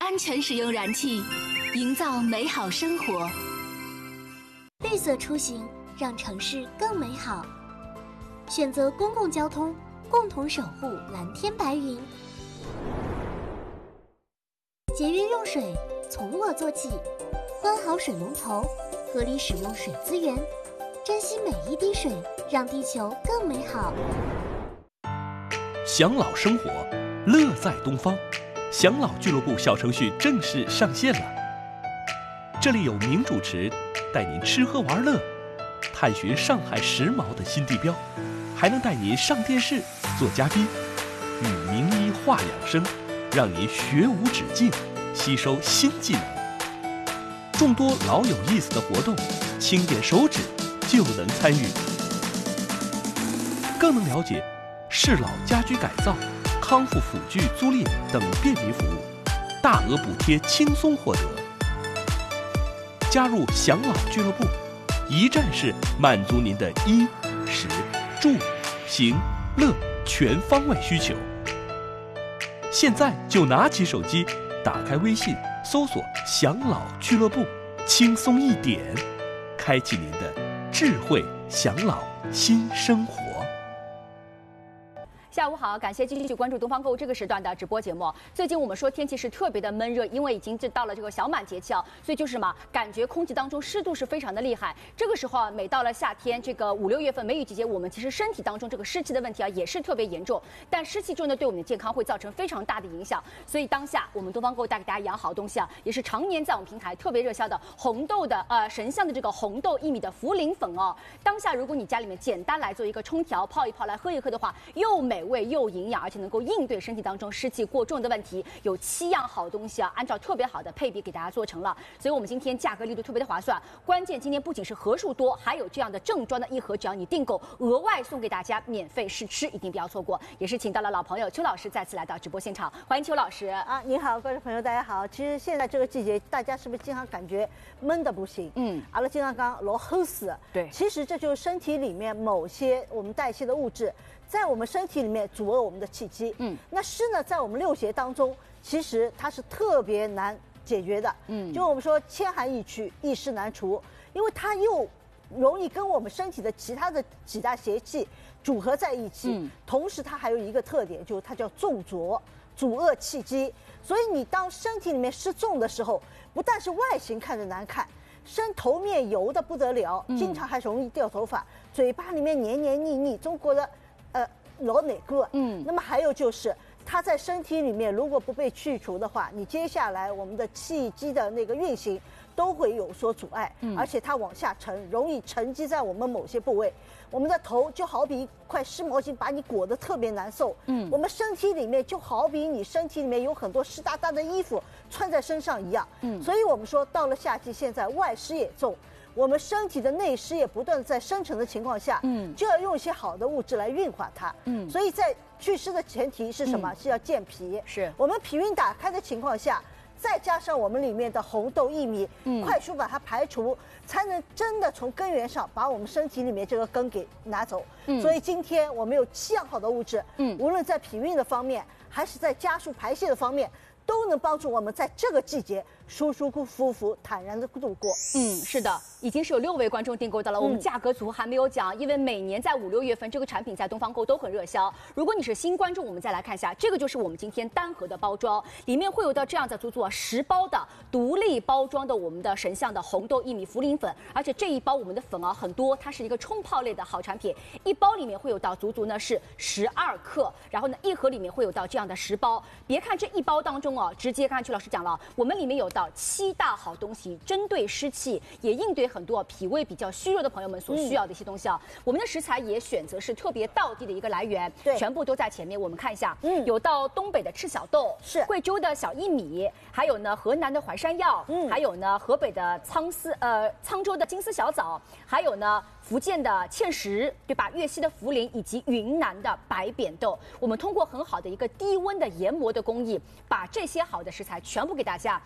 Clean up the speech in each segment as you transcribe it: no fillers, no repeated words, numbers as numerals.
安全使用燃气，营造美好生活。 绿色出行，让城市更美好。选择公共交通，共同守护蓝天白云。节约用水，从我做起。关好水龙头，合理使用水资源，珍惜每一滴水，让地球更美好。 享老生活，乐在东方。享老俱乐部小程序正式上线了。这里有名主持带您吃喝玩乐，探寻上海时髦的新地标，还能带您上电视做嘉宾，与名医话养生，让您学无止境，吸收新技能。众多老有意思的活动，轻点手指就能参与，更能了解适老家居改造、康复辅具租赁等便民服务，大额补贴轻松获得。加入享老俱乐部，一站式满足您的衣、食、住、行、乐全方位需求。现在就拿起手机，打开微信，搜索享老俱乐部，轻松一点，开启您的智慧享老新生活。 下午好，感谢继续关注东方购物这个时段的直播节目。最近我们说天气是特别的闷热，因为已经到了这个小满节气啊，所以就是什么，感觉空气当中湿度是非常的厉害。这个时候啊，每到了夏天这个5、6月份梅雨季节，我们其实身体当中这个湿气的问题啊也是特别严重。但湿气重呢，对我们的健康会造成非常大的影响。所以当下我们东方购物带给大家一样好东西啊，也是常年在我们平台特别热销的红豆的神象的这个红豆薏米的茯苓粉哦。当下如果你家里面简单来做一个冲调，泡一泡来喝一喝的话，又美味又营养，而且能够应对身体当中湿气过重的问题。有7样好东西啊，按照特别好的配比给大家做成了，所以我们今天价格力度特别的划算。关键今天不仅是盒数多，还有这样的正装的一盒，只要你订购，额外送给大家免费试吃，一定不要错过。也是请到了老朋友邱老师再次来到直播现场，欢迎邱老师啊！你好，观众朋友，大家好。其实现在这个季节，大家是不是经常感觉闷得不行？阿拉经常讲老齁死。 对， 其实这就是身体里面某些我们代谢的物质，在我们身体里面阻遏我们的气机。那湿呢，在我们六邪当中，其实它是特别难解决的。就我们说千寒易驱，一湿难除，因为它又容易跟我们身体的其他的几大邪气组合在一起。同时它还有一个特点，就是它叫重浊，阻遏气机。所以你当身体里面湿重的时候，不但是外形看着难看，头面油的不得了，经常还容易掉头发，嘴巴里面黏黏腻腻，中国的老哪个？那么还有就是它在身体里面如果不被去除的话，你接下来我们的气机的那个运行都会有所阻碍，而且它往下沉，容易沉积在我们某些部位。我们的头就好比一块湿毛巾把你裹得特别难受，我们身体里面就好比你身体里面有很多湿哒哒的衣服穿在身上一样。所以我们说到了夏季，现在外湿也重，我们身体的内湿也不断在生成的情况下，就要用一些好的物质来运化它。所以在祛湿的前提是什么？是要健脾。 是我们脾运打开的情况下，再加上我们里面的红豆薏米，快速把它排除，才能真的从根源上把我们身体里面这个根给拿走。所以今天我们有7样好的物质，无论在脾运的方面，还是在加速排泄的方面，都能帮助我们在这个季节舒舒服服、坦然的度过。 是的，已经是有6位观众订购到了。我们价格组还没有讲，因为每年在5、6月份这个产品在东方购都很热销。如果你是新观众，我们再来看一下，这个就是我们今天单盒的包装，里面会有到这样的足足10包的独立包装的我们的神象的红豆薏米茯苓粉，而且这一包我们的粉啊很多，它是一个冲泡类的好产品，一包里面会有到足足呢是12克，然后呢一盒里面会有到这样的10包。别看这一包当中啊，直接刚才曲老师讲了，我们里面有到7大好东西，针对湿气，也应对很多脾胃比较虚弱的朋友们所需要的一些东西啊。我们的食材也选择是特别道地的一个来源， 对， 全部都在前面。我们看一下，有到东北的赤小豆， 是贵州的小薏米，还有呢河南的淮山药，还有呢河北的沧州的金丝小枣，还有呢福建的芡实，对吧？粤西的茯苓以及云南的白扁豆，我们通过很好的一个低温的研磨的工艺，把这些好的食材全部给大家研磨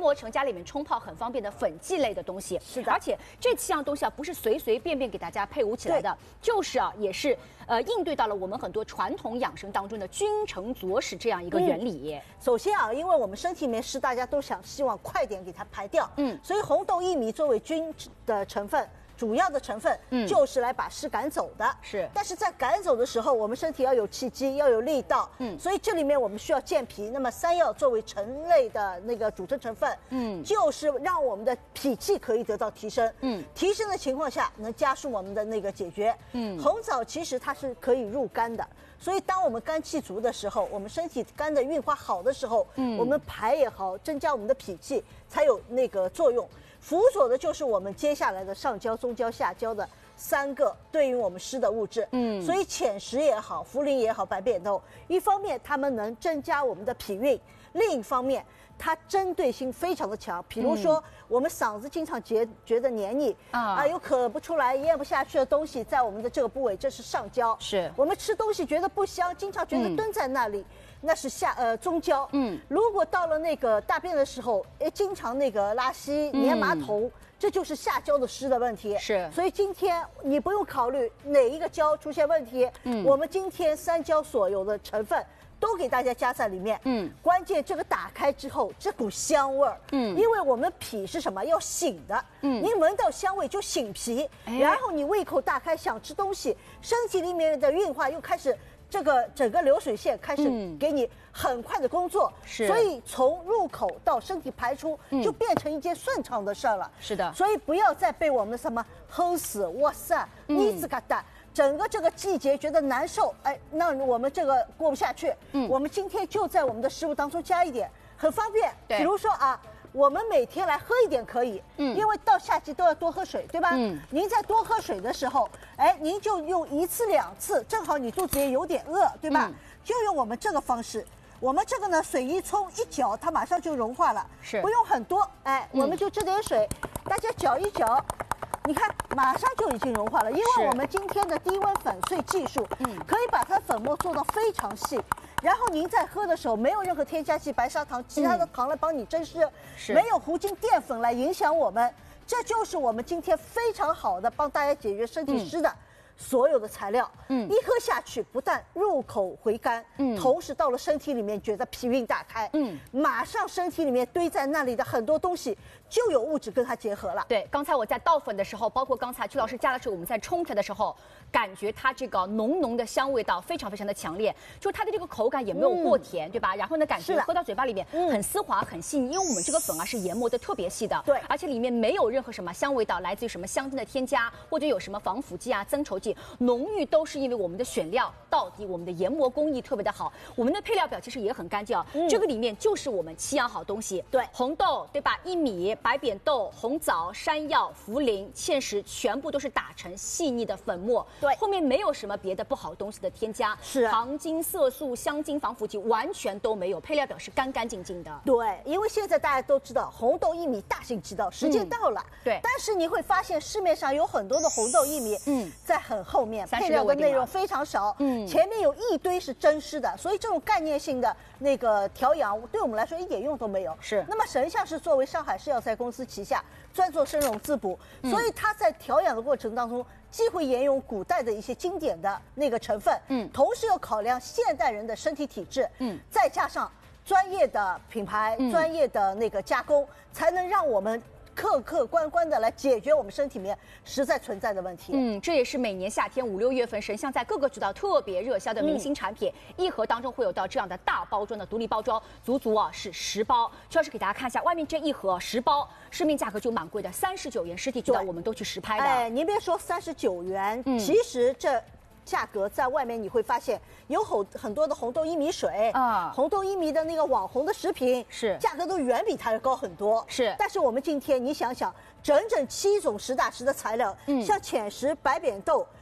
磨成家里面冲泡很方便的粉剂类的东西。 是的， 而且这7样东西不是随随便便给大家配伍起来的，就是也是应对到了我们很多传统养生当中的君臣佐使这样一个原理。 首先因为我们身体里面湿，大家都希望快点给它排掉，所以红豆薏米作为菌的成分。主要的成分就是来把湿赶走的， 是。 但是在赶走的时候，我们身体要有气机，要有力道，所以这里面我们需要健脾。那么山药作为橙类的那个组成成分，就是让我们的脾气可以得到提升，提升的情况下能加速我们的那个解决。红枣其实它是可以入肝的，所以当我们肝气足的时候，我们身体肝的运化好的时候，我们排也好，增加我们的脾气才有那个作用。辅佐的就是我们接下来的上焦、中焦、下焦的3个对应我们湿的物质。所以浅食也好，茯苓也好，白扁豆，一方面它们能增加我们的脾运，另一方面它针对性非常的强。比如说我们嗓子经常觉得黏腻有咳不出来、咽不下去的东西，在我们的这个部位，这是上焦。 是我们吃东西觉得不香，经常觉得蹲在那里。那是中焦。如果到了那个大便的时候，经常那个拉稀、粘马桶，这就是下焦的湿的问题。 是， 所以今天你不用考虑哪一个焦出现问题，我们今天3焦所有的成分都给大家加在里面。关键这个打开之后，这股香味儿，因为我们脾是什么？要醒的。您闻到香味就醒脾，然后你胃口大开，想吃东西，身体里面的运化又开始。这个整个流水线开始给你很快的工作，所以从入口到身体排出就变成一件顺畅的事儿了。 是的， 所以不要再被我们什么齁死、哇塞、腻子嘎哒，整个这个季节觉得难受，那我们这个过不下去。我们今天就在我们的食物当中加一点，很方便。比如说我们每天来喝一点可以，因为到夏季都要多喝水，对吧？您在多喝水的时候，您就用1次2次，正好你肚子也有点饿，对吧？就用我们这个方式，我们这个呢，水一冲一搅，它马上就融化了，不用很多，我们就这点水，大家搅一搅。你看，马上就已经融化了，因为我们今天的低温粉碎技术，可以把它粉末做到非常细。然后您在喝的时候，没有任何添加剂、白砂糖、其他的糖来帮你蒸湿，没有糊精淀粉来影响我们，这就是我们今天非常好的帮大家解决身体湿的。所有的材料，一喝下去，不但入口回甘，同时到了身体里面觉得脾运大开，马上身体里面堆在那里的很多东西就有物质跟它结合了。 对，刚才我在倒粉的时候，包括刚才曲老师加的时候，我们在冲它的时候，感觉它这个浓浓的香味道非常非常的强烈，就是它的这个口感也没有过甜，对吧？然后呢，感觉喝到嘴巴里面很丝滑、很细腻，因为我们这个粉是研磨的特别细的， 对， 而且里面没有任何什么香味道来自于什么香精的添加，或者有什么防腐剂增稠剂，浓郁都是因为我们的选料到底我们的研磨工艺特别的好，我们的配料表其实也很干净，这个里面就是我们7样好东西， 对， 红豆对吧？薏米、白扁豆、红枣、山药、茯苓、芡实，全部都是打成细腻的粉末， 对， 后面没有什么别的不好东西的添加，糖精、色素、香精、防腐剂完全都没有，配料表是干干净净的。 对，因为现在大家都知道红豆薏米大行其道，时间到了， 对， 但是你会发现市面上有很多的红豆薏米，在很后面，配料的内容非常少，前面有一堆是真湿的，所以这种概念性的那个调养对我们来说一点用都没有。 是， 那么神象是作为上海市药材公司旗下专做生溶滋补，所以它在调养的过程当中，既会沿用古代的一些经典的那个成分，同时又考量现代人的身体体质，再加上专业的品牌、专业的那个加工，才能让我们客客观观的来解决我们身体里面实在存在的问题。 这也是每年夏天5、6月份神象在各个渠道特别热销的明星产品，一盒当中会有到这样的大包装的独立包装，足足是10包。主要是给大家看一下，外面这一盒10包，市面价格就蛮贵的，39元，实体渠道我们都去实拍的。 您别说39元，其实这价格在外面你会发现有很多的红豆薏米水红豆薏米的那个网红的食品，价格都远比它要高很多。但是我们今天你想想，整整7种实打实的材料，像浅食、白扁豆、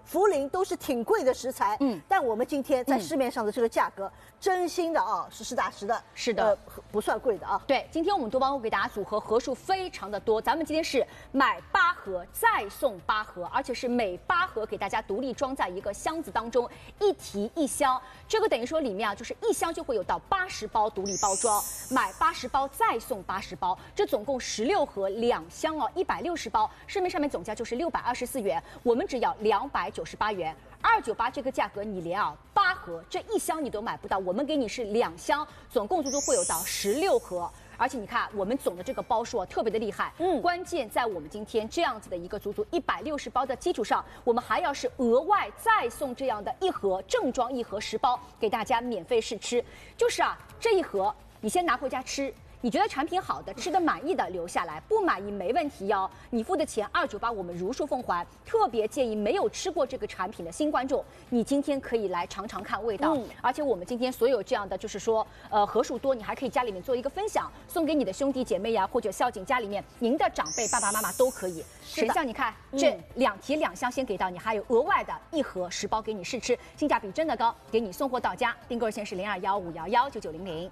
茯苓都是挺贵的食材，但我们今天在市面上的这个价格，真心的啊，是实打实的， 是的， 不算贵的啊。 对，今天我们多帮会给大家组合盒数非常的多，咱们今天是买8盒再送8盒，而且是每8盒给大家独立装在一个箱子当中，一提一箱，这个等于说里面啊，就是一箱就会有到80包独立包装，买80包再送80包，这总共16盒2箱哦，160包，市面上面总价就是624元，我们只要298元。298这个价格，你连8盒这一箱你都买不到，我们给你是2箱，总共足足会有到16盒。而且你看，我们总的这个包数特别的厉害，关键在我们今天这样子的一个足足160包的基础上，我们还要是额外再送这样的一盒正装1盒10包给大家免费试吃，就是这一盒你先拿回家吃。你觉得产品好的、吃的满意的留下来，不满意没问题哟。你付的钱298，我们如数奉还。特别建议没有吃过这个产品的新观众，你今天可以来尝尝看味道。而且我们今天所有这样的，就是说，盒数多，你还可以家里面做一个分享，送给你的兄弟姐妹呀，或者孝敬家里面您的长辈、爸爸妈妈都可以。神像你看，这2提2箱先给到你，还有额外的1盒10包给你试吃，性价比真的高，给你送货到家。订购热线是0215119900。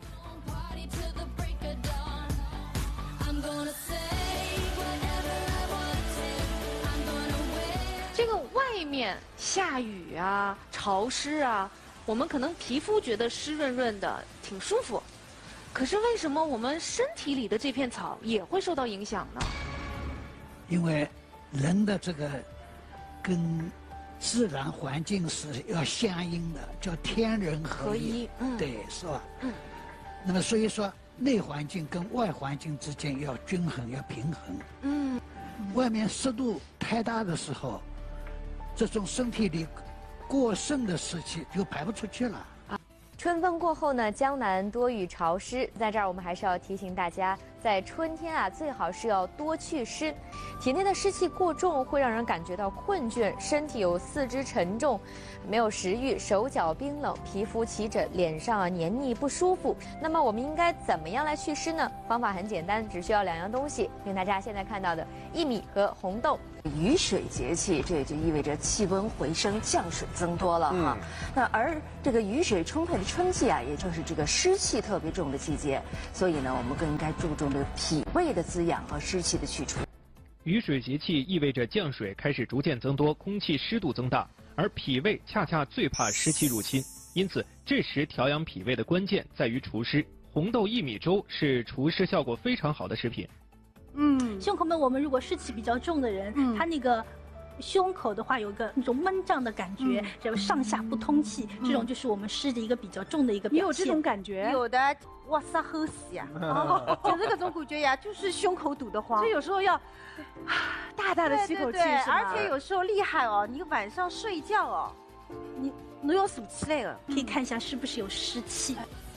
这个外面下雨啊、潮湿啊，我们可能皮肤觉得湿润润的，挺舒服。可是为什么我们身体里的这片草也会受到影响呢？ 因为人的这个跟自然环境是要相应的，叫天人合一。对，是吧？那么所以说，内环境跟外环境之间要均衡，要平衡。外面湿度太大的时候，这种身体里过剩的湿气就排不出去了。 春风过后呢，江南多雨潮湿，在这儿我们还是要提醒大家，在春天最好是要多祛湿。体内的湿气过重会让人感觉到困倦，身体有四肢沉重，没有食欲，手脚冰冷，皮肤起疹，脸上黏腻不舒服。那么我们应该怎么样来祛湿呢？方法很简单，只需要2样东西，跟大家现在看到的薏米和红豆。 雨水节气，这也就意味着气温回升，降水增多了哈。那而这个雨水充沛的春季也正是这个湿气特别重的季节，所以呢，我们更应该注重这个脾胃的滋养和湿气的去除。 雨水节气意味着降水开始逐渐增多，空气湿度增大，而脾胃恰恰最怕湿气入侵，因此这时调养脾胃的关键在于除湿。红豆薏米粥是除湿效果非常好的食品。 胸口们，我们如果湿气比较重的人，他那个胸口的话有个那种闷胀的感觉，就上下不通气，这种就是我们湿的一个比较重的一个表现。 你有这种感觉？ 有的，哇塞，好死呀！就是这种感觉呀，就是胸口堵得慌。 所以有时候要大大的吸口气， 对，而且有时候厉害哦，你晚上睡觉哦，你要数起来的， 可以看一下是不是有湿气。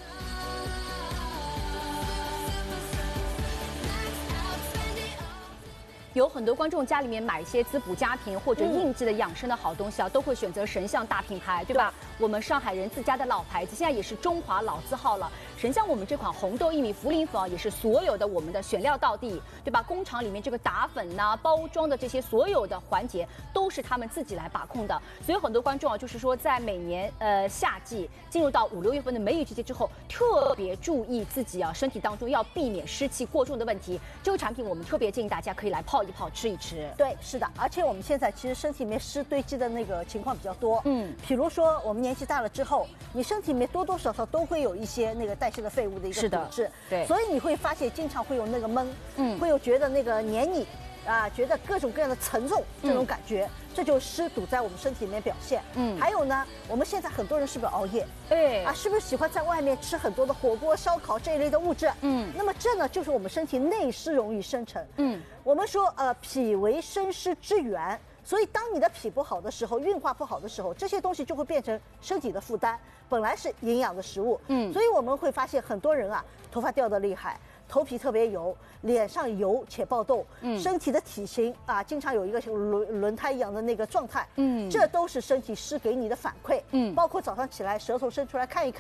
有很多观众家里面买一些滋补家庭或者应季的养生的好东西都会选择神象大品牌，对吧？我们上海人自家的老牌子，现在也是中华老字号了。神象我们这款红豆薏米茯苓粉也是所有的我们的选料到地，对吧？工厂里面这个打粉包装的这些所有的环节都是他们自己来把控的。所以很多观众就是说在每年夏季进入到5、6月份的梅雨季节之后，特别注意自己身体当中要避免湿气过重的问题。这个产品我们特别建议大家可以来泡一泡，吃一吃。 对，是的，而且我们现在其实身体里面湿堆积的那个情况比较多。比如说我们年纪大了之后，你身体里面多多少少都会有一些那个代谢的废物的一个阻滞。对，所以你会发现经常会有那个闷，会有觉得那个黏腻觉得各种各样的沉重这种感觉，这就是湿堵在我们身体里面表现。还有呢，我们现在很多人是不是熬夜？是不是喜欢在外面吃很多的火锅、烧烤这一类的物质？那么这呢，就是我们身体内湿容易生成。我们说脾为生湿之源，所以当你的脾不好的时候，运化不好的时候，这些东西就会变成身体的负担。本来是营养的食物，所以我们会发现很多人头发掉得厉害，头皮特别油，脸上油且爆痘，身体的体型经常有一个轮胎一样的那个状态，这都是身体湿给你的反馈。包括早上起来舌头伸出来看一看，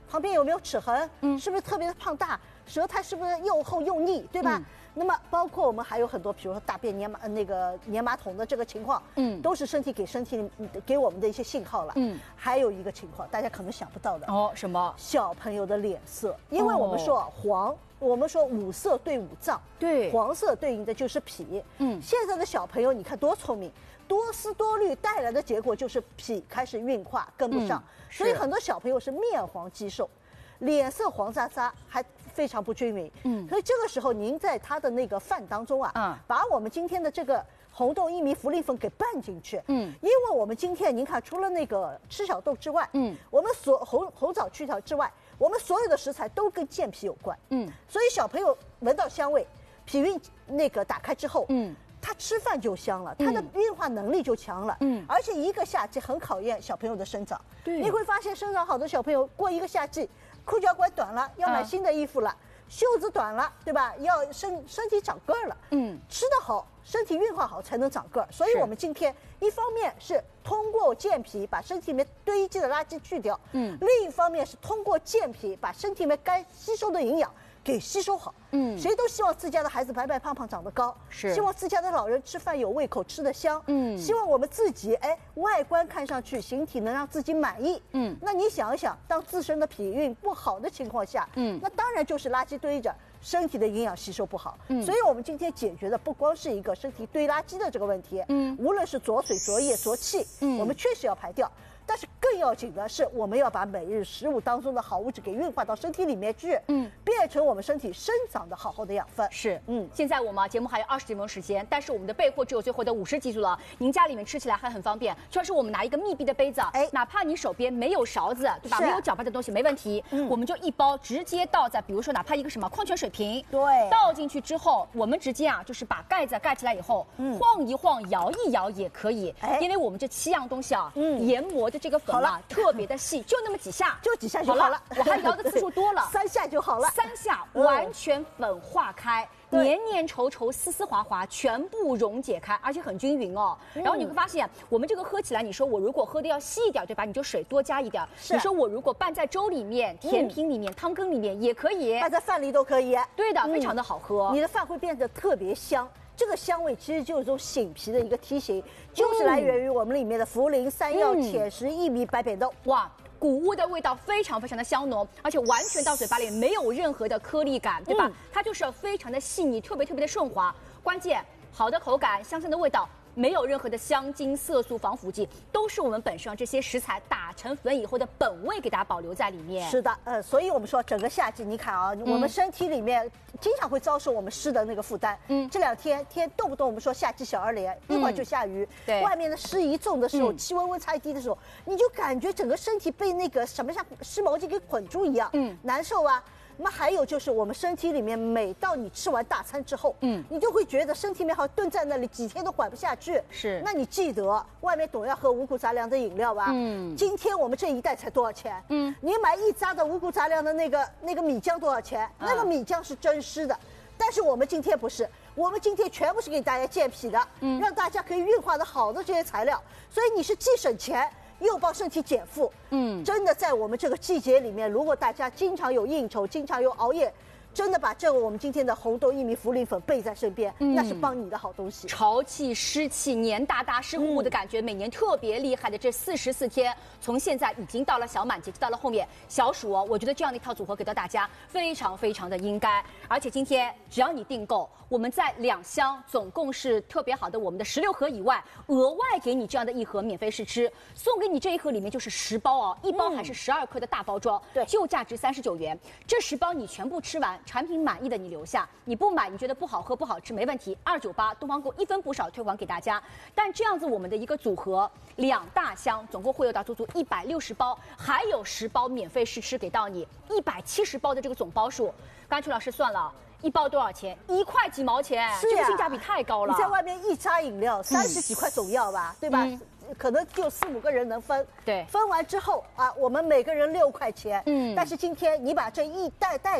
旁边有没有齿痕？是不是特别的胖大？舌苔是不是又厚又腻，对吧？那么包括我们还有很多，比如说大便粘马桶的这个情况，都是身体给我们的一些信号了。还有一个情况，大家可能想不到的哦，什么？ 小朋友的脸色，因为我们说黄。我们说五色对五脏， 对， 黄色对应的就是脾。现在的小朋友你看多聪明，多思多虑带来的结果就是脾开始运化跟不上，所以很多小朋友是面黄肌瘦，脸色黄渣渣，还非常不均匀。所以这个时候您在他的那个饭当中啊，把我们今天的这个红豆薏米茯苓粉给拌进去。因为我们今天您看，除了那个吃小豆之外，我们红枣去掉之外，我们所有的食材都跟健脾有关。所以小朋友闻到香味，脾运那个打开之后，他吃饭就香了，他的运化能力就强了。而且一个夏季很考验小朋友的生长。你会发现生长好的小朋友过一个夏季，裤脚拐短了，要买新的衣服了。袖子短了，对吧？要身体长个儿了。吃得好，身体运化好才能长个儿。所以我们今天一方面是通过健脾把身体里面堆积的垃圾去掉，另一方面是通过健脾把身体里面该吸收的营养给吸收好。谁都希望自家的孩子白白胖胖长得高，希望自家的老人吃饭有胃口吃得香，希望我们自己外观看上去形体能让自己满意。那你想一想，当自身的脾运不好的情况下，那当然就是垃圾堆着，身体的营养吸收不好。所以我们今天解决的不光是一个身体堆垃圾的这个问题，无论是浊水、浊液、浊气，我们确实要排掉。但是更要紧的是，我们要把每日食物当中的好物质给运化到身体里面去，变成我们身体生长的好的养分。 是，现在我们节目还有20几分钟时间，但是我们的备货只有最后的50几组了。您家里面吃起来还很方便，主要是我们拿一个密闭的杯子，哪怕你手边没有勺子，对吧？没有搅拌的东西没问题，我们就一包直接倒在，比如说哪怕一个什么矿泉水瓶， 对， 倒进去之后，我们直接就是把盖子盖起来以后，晃一晃、摇一摇也可以，因为我们这7样东西研磨的这个粉特别的细，就那么几下， 就几下就好了。 我还摇的次数多了 ，3下就好了 ，3下完全粉化开，黏黏稠稠、丝丝滑滑，全部溶解开，而且很均匀哦。然后你会发现，我们这个喝起来，你说我如果喝的要细一点，对吧？你就水多加一点。你说我如果拌在粥里面、甜品里面、汤羹里面也可以， 拌在饭里都可以。 对的，非常的好喝， 你的饭会变得特别香。这个香味其实就是一种醒脾的一个提醒，就是来源于我们里面的茯苓、山药、浅食、薏米、白扁豆。 哇，谷物的味道非常非常的香浓，而且完全到嘴巴里没有任何的颗粒感，对吧？它就是非常的细腻，特别的顺滑。关键好的口感，香香的味道。没有任何的香精、色素、防腐剂，都是我们本身这些食材打成粉以后的本味，给大家保留在里面。 是的，所以我们说整个夏季，你看啊，我们身体里面经常会遭受我们湿的那个负担。这2天动不动我们说夏季小儿连，一会儿就下雨， 对， 外面的湿一重的时候，气温差一低的时候，你就感觉整个身体被那个什么像湿毛巾给捆住一样，难受啊。那么还有就是我们身体里面，每到你吃完大餐之后，你就会觉得身体里面好像蹲在那里几天都缓不下去。 是， 那你记得外面总要喝五谷杂粮的饮料吧？今天我们这一袋才多少钱？你买1扎的五谷杂粮的那个米浆多少钱？那个米浆是真湿的。但是我们今天不是，我们今天全部是给大家健脾的，让大家可以运化的好的这些材料，所以你是既省钱。又帮身体减负，真的在我们这个季节里面，如果大家经常有应酬，经常有熬夜，真的把这个我们今天的红豆薏米茯苓粉备在身边，那是帮你的好东西。 潮气、湿气、黏哒哒、湿乎乎的感觉，每年特别厉害的这44天，从现在已经到了小满节，到了后面小暑哦，我觉得这样的一套组合给到大家非常非常的应该。而且今天只要你订购，我们在2箱总共是特别好的我们的16盒以外，额外给你这样的1盒免费试吃，送给你这1盒里面就是10包哦，1包还是12克的大包装， 对， 就价值39元。这10包你全部吃完，产品满意的你留下，你不买你觉得不好喝不好吃没问题，298东方购1分不少退还给大家。但这样子我们的一个组合2大箱，总共会有到足足160包，还有10包免费试吃给到你，170包的这个总包数。刚才曲老师算了。1包多少钱？1块几毛钱，这个性价比太高了。 你在外面1扎饮料30几块总要吧，对吧？可能就4、5个人能分。 对， 分完之后啊，我们每个人6块钱。但是今天你把这一袋带着，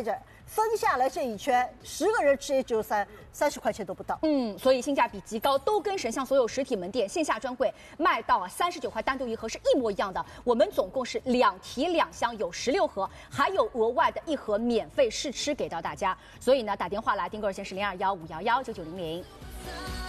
分下来这一圈，10个人吃也只有30块钱都不到。 所以性价比极高，都跟神象所有实体门店线下专柜卖到39块单独一盒是一模一样的。我们总共是2提2箱，有16盒，还有额外的1盒免费试吃给到大家。所以呢，打电话来订购热线是0215119900。